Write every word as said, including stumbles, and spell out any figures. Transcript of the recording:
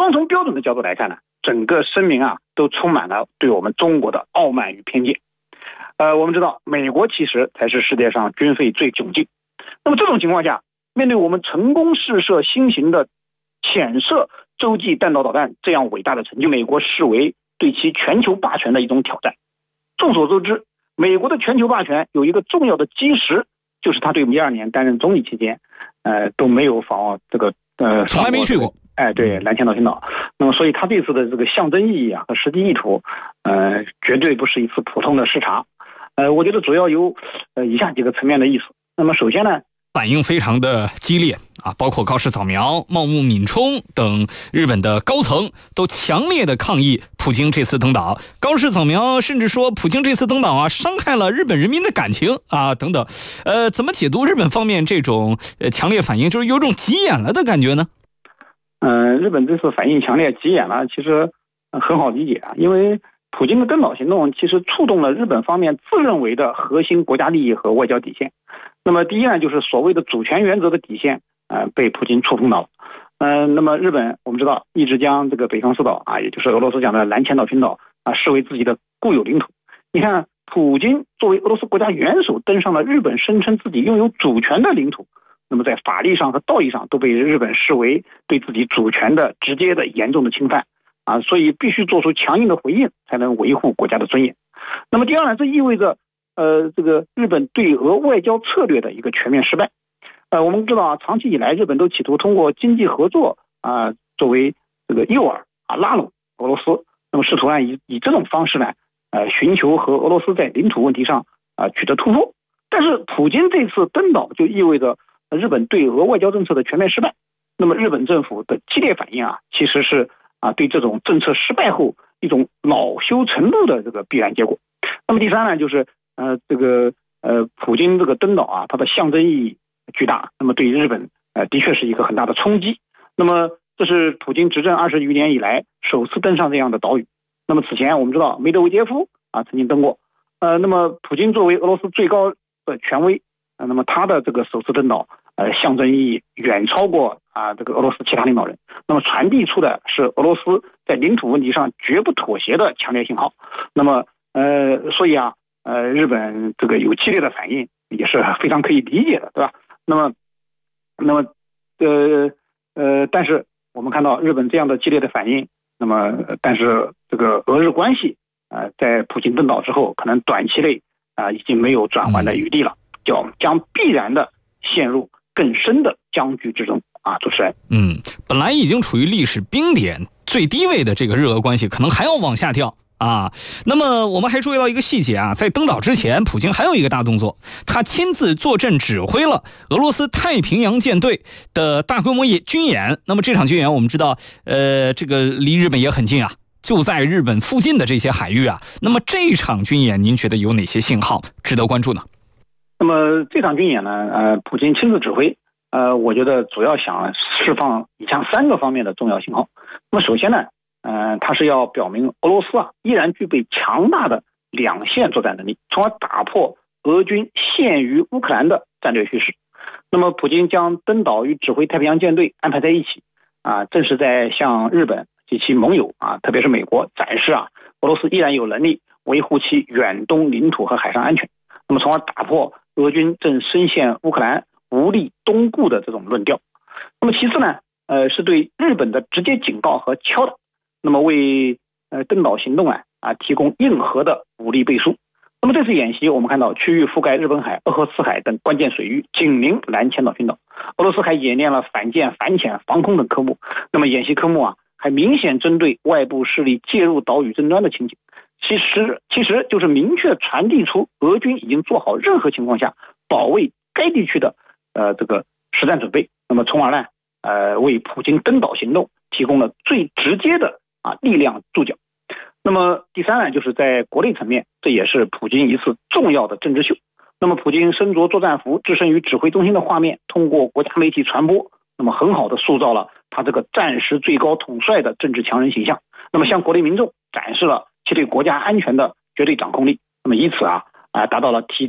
双重标准的角度来看呢，整个声明啊都充满了对我们中国的傲慢与偏见。呃，我们知道美国其实才是世界上军费最窘境。那么这种情况下，面对我们成功试射新型的潜射洲际弹道导弹这样伟大的成就，美国视为对其全球霸权的一种挑战。众所周知，美国的全球霸权有一个重要的基石，就是他对一二年担任总理期间，呃，都没有访问这个呃， 从来没去过。 哎，对，蓝千岛群岛。那么，所以他这次的这个象征意义啊和实际意图，呃，绝对不是一次普通的视察。呃，我觉得主要有呃以下几个层面的意思。那么，首先呢， 反应非常的激烈啊，包括高市早苗、茂木敏充等日本的高层都强烈的抗议普京这次登岛。高市早苗甚至说普京这次登岛啊，伤害了日本人民的感情啊，等等。呃，怎么解读日本方面这种呃强烈反应，就是有种急眼了的感觉呢？ 嗯、呃，日本这次反应强烈急眼了，其实很好理解啊，因为普京的登岛行动其实触动了日本方面自认为的核心国家利益和外交底线。那么第一呢，就是所谓的主权原则的底线，呃，被普京触碰到了。呃，那么日本我们知道一直将这个北方四岛啊，也就是俄罗斯讲的蓝千岛群岛啊，视为自己的固有领土。你看，普京作为俄罗斯国家元首登上了日本声称自己拥有主权的领土，那么在法律上和道义上都被日本视为对自己主权的直接的严重的侵犯啊，所以必须做出强硬的回应，才能维护国家的尊严。那么第二呢，这意味着呃，这个日本对俄外交策略的一个全面失败。呃，我们知道啊，长期以来日本都企图通过经济合作啊、呃，作为这个诱饵啊，拉拢俄罗斯，那么试图按以以这种方式呢，呃，寻求和俄罗斯在领土问题上啊、呃、取得突破。但是普京这次登岛就意味着日本对俄外交政策的全面失败。那么日本政府的激烈反应啊，其实是啊对这种政策失败后一种恼羞成怒的这个必然结果。那么第三呢，就是呃这个呃普京这个登岛啊，它的象征意义巨大，那么对日本呃的确是一个很大的冲击。那么这是普京执政二十余年以来首次登上这样的岛屿。那么此前我们知道梅德韦杰夫啊曾经登过，呃那么普京作为俄罗斯最高的权威，呃、那么他的这个首次登岛呃象征意义远超过啊这个俄罗斯其他领导人，那么传递出的是俄罗斯在领土问题上绝不妥协的强烈信号。那么呃所以啊呃日本这个有激烈的反应也是非常可以理解的，对吧？那么那么呃呃但是我们看到日本这样的激烈的反应，那么但是这个俄日关系呃在普京登岛之后，可能短期内啊、呃、已经没有转圜的余地了，叫将必然的陷入更深的僵局之中啊！主持人， 嗯，本来已经处于历史冰点最低位的这个日俄关系，可能还要往下跳啊。那么我们还注意到一个细节啊，在登岛之前，普京还有一个大动作，他亲自坐镇指挥了俄罗斯太平洋舰队的大规模军演。那么这场军演我们知道，呃，这个离日本也很近啊，就在日本附近的这些海域啊。那么这场军演，您觉得有哪些信号值得关注呢？ 那么这场军演呢，呃，普京亲自指挥，呃，我觉得主要想释放以下三个方面的重要信号。那么首先呢，呃，它是要表明俄罗斯啊依然具备强大的两线作战能力，从而打破俄军陷于乌克兰的战略趋势。那么普京将登岛与指挥太平洋舰队安排在一起，啊，正是在向日本及其盟友啊，特别是美国展示啊，俄罗斯依然有能力维护其远东领土和海上安全，那么从而打破俄军正深陷乌克兰无力东顾的这种论调。那么其次呢，呃，是对日本的直接警告和敲打，那么为呃登岛行动啊啊提供硬核的武力背书。那么这次演习我们看到区域覆盖日本海、鄂霍次海等关键水域，紧邻蓝千岛群岛。俄罗斯还演练了反舰、反潜、防空等科目。那么演习科目啊还明显针对外部势力介入岛屿争端的情景。其实其实就是明确传递出俄军已经做好任何情况下保卫该地区的呃这个实战准备，那么从而呢呃为普京登岛行动提供了最直接的啊力量注脚。那么第三呢，就是在国内层面，这也是普京一次重要的政治秀。那么普京身着作战服置身于指挥中心的画面通过国家媒体传播，那么很好的塑造了他这个战时最高统帅的政治强人形象，那么向国内民众展示了其对国家安全的绝对掌控力，那么以此啊啊达到了提